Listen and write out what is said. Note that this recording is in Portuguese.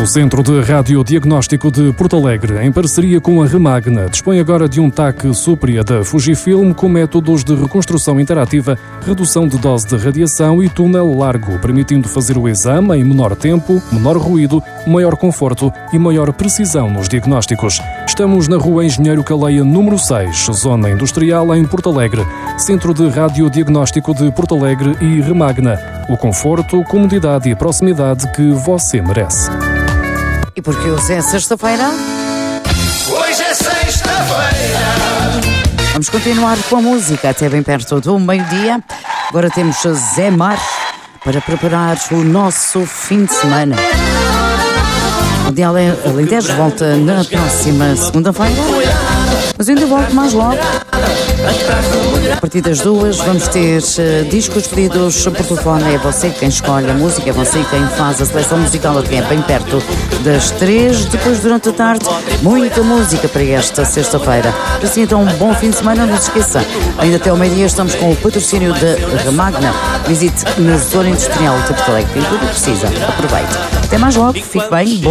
O Centro de Radiodiagnóstico de Porto Alegre, em parceria com a Remagna, dispõe agora de um TAC Supria da Fujifilm com métodos de reconstrução interativa, redução de dose de radiação e túnel largo, permitindo fazer o exame em menor tempo, menor ruído, maior conforto e maior precisão nos diagnósticos. Estamos na Rua Engenheiro Caleia, número 6, Zona Industrial, em Porto Alegre. Centro de Radiodiagnóstico de Porto Alegre e Remagna. O conforto, comodidade e proximidade que você merece. E porque hoje é sexta-feira? Hoje é sexta-feira. Vamos continuar com a música até bem perto do meio-dia. Agora temos Zé Mar para preparar o nosso fim de semana. O Dial Alentejo volta na próxima segunda-feira, mas ainda volto mais logo. A partir das 2 vamos ter discos pedidos por telefone. É você quem escolhe a música, é você quem faz a seleção musical até bem perto das 3. Depois, durante a tarde, muita música para esta sexta-feira. Assim, então, um bom fim de semana. Não se esqueça, ainda até ao meio-dia estamos com o patrocínio da Remagna. Visite na Zona Industrial de Porto Alegre. Tem tudo o que precisa. Aproveite. Até mais logo. Fique bem.